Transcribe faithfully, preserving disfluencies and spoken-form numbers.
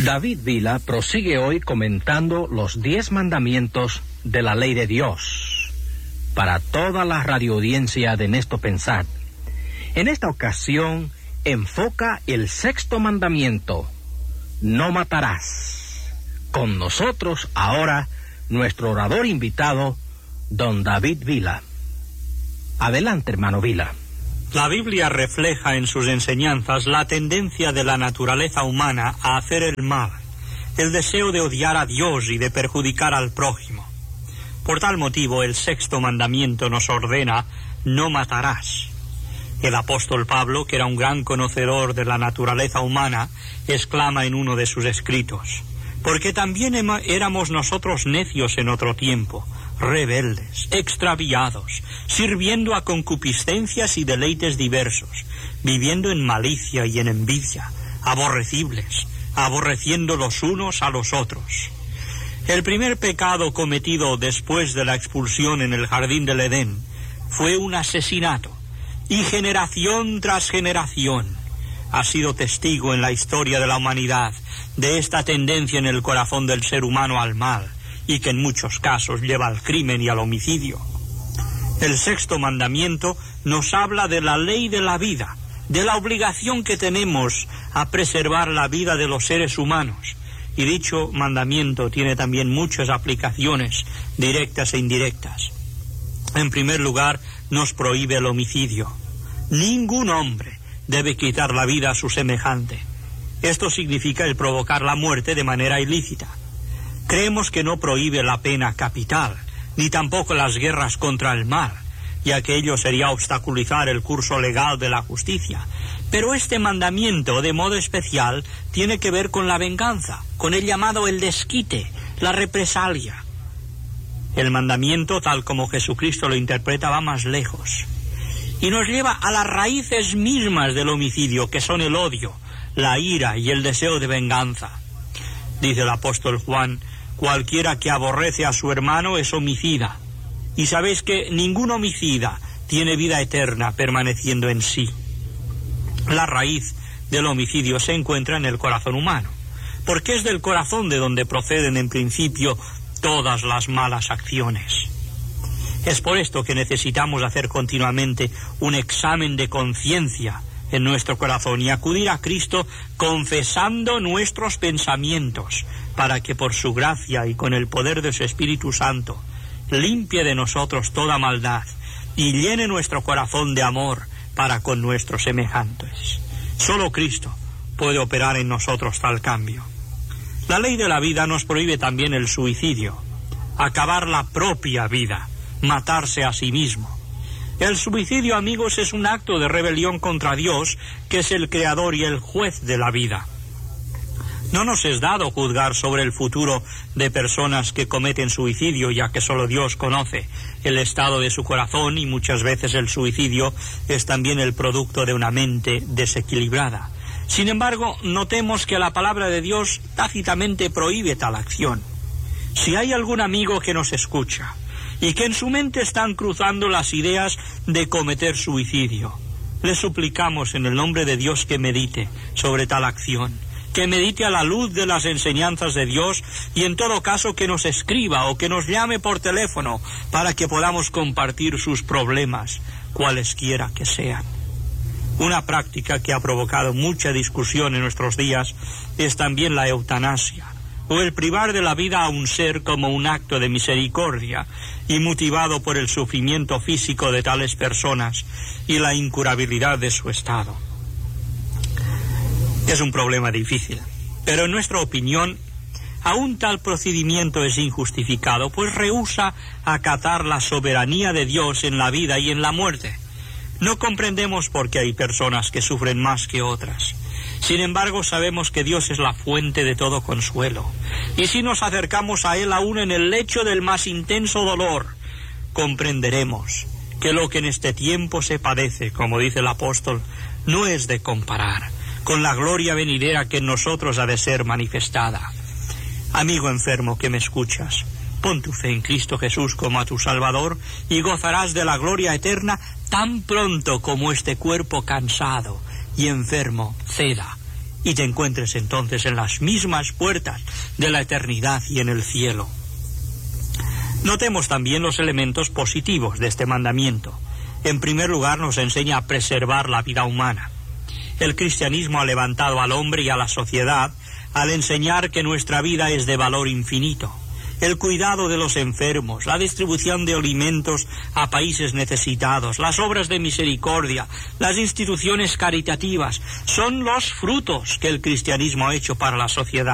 David Vila prosigue hoy comentando los diez mandamientos de la ley de Dios para toda la radioaudiencia de Nesto Pensad. En esta ocasión enfoca el sexto mandamiento: no matarás. Con nosotros ahora nuestro orador invitado, don David Vila. Adelante, hermano Vila. La Biblia refleja en sus enseñanzas la tendencia de la naturaleza humana a hacer el mal, el deseo de odiar a Dios y de perjudicar al prójimo. Por tal motivo, el sexto mandamiento nos ordena: no matarás. El apóstol Pablo, que era un gran conocedor de la naturaleza humana, exclama en uno de sus escritos: porque también éramos nosotros necios en otro tiempo, rebeldes, extraviados, sirviendo a concupiscencias y deleites diversos, viviendo en malicia y en envidia, aborrecibles, aborreciendo los unos a los otros. El primer pecado cometido después de la expulsión en el jardín del Edén fue un asesinato, y generación tras generación ha sido testigo en la historia de la humanidad de esta tendencia en el corazón del ser humano al mal, y que en muchos casos lleva al crimen y al homicidio. El sexto mandamiento nos habla de la ley de la vida, de la obligación que tenemos a preservar la vida de los seres humanos, y dicho mandamiento tiene también muchas aplicaciones directas e indirectas. En primer lugar, nos prohíbe el homicidio. Ningún hombre debe quitar la vida a su semejante. Esto significa el provocar la muerte de manera ilícita. Creemos que no prohíbe la pena capital, ni tampoco las guerras contra el mal, ya que ello sería obstaculizar el curso legal de la justicia. Pero este mandamiento, de modo especial, tiene que ver con la venganza, con el llamado el desquite, la represalia. El mandamiento, tal como Jesucristo lo interpreta, va más lejos y nos lleva a las raíces mismas del homicidio, que son el odio, la ira y el deseo de venganza. Dice el apóstol Juan: cualquiera que aborrece a su hermano es homicida. Y sabéis que ningún homicida tiene vida eterna permaneciendo en sí. La raíz del homicidio se encuentra en el corazón humano, porque es del corazón de donde proceden en principio todas las malas acciones. Es por esto que necesitamos hacer continuamente un examen de conciencia en nuestro corazón y acudir a Cristo confesando nuestros pensamientos, para que por su gracia y con el poder de su Espíritu Santo limpie de nosotros toda maldad y llene nuestro corazón de amor para con nuestros semejantes. Solo Cristo puede operar en nosotros tal cambio. La ley de la vida nos prohíbe también el suicidio, acabar la propia vida, matarse a sí mismo. El suicidio, amigos, es un acto de rebelión contra Dios, que es el creador y el juez de la vida. No nos es dado juzgar sobre el futuro de personas que cometen suicidio, ya que solo Dios conoce el estado de su corazón, y muchas veces el suicidio es también el producto de una mente desequilibrada. Sin embargo, notemos que la palabra de Dios tácitamente prohíbe tal acción. Si hay algún amigo que nos escucha y que en su mente están cruzando las ideas de cometer suicidio, le suplicamos en el nombre de Dios que medite sobre tal acción, que medite a la luz de las enseñanzas de Dios, y en todo caso que nos escriba o que nos llame por teléfono para que podamos compartir sus problemas, cualesquiera que sean. Una práctica que ha provocado mucha discusión en nuestros días es también la eutanasia, o el privar de la vida a un ser como un acto de misericordia y motivado por el sufrimiento físico de tales personas y la incurabilidad de su estado. Es un problema difícil, pero en nuestra opinión, aún tal procedimiento es injustificado, pues rehúsa acatar la soberanía de Dios en la vida y en la muerte. No comprendemos por qué hay personas que sufren más que otras. Sin embargo, sabemos que Dios es la fuente de todo consuelo, y si nos acercamos a Él aún en el lecho del más intenso dolor, comprenderemos que lo que en este tiempo se padece, como dice el apóstol, no es de comparar con la gloria venidera que en nosotros ha de ser manifestada. Amigo enfermo que me escuchas, pon tu fe en Cristo Jesús como a tu Salvador y gozarás de la gloria eterna tan pronto como este cuerpo cansado y enfermo ceda y te encuentres entonces en las mismas puertas de la eternidad y en el cielo. Notemos también los elementos positivos de este mandamiento. En primer lugar, nos enseña a preservar la vida humana. El cristianismo ha levantado al hombre y a la sociedad al enseñar que nuestra vida es de valor infinito. El cuidado de los enfermos, la distribución de alimentos a países necesitados, las obras de misericordia, las instituciones caritativas, son los frutos que el cristianismo ha hecho para la sociedad.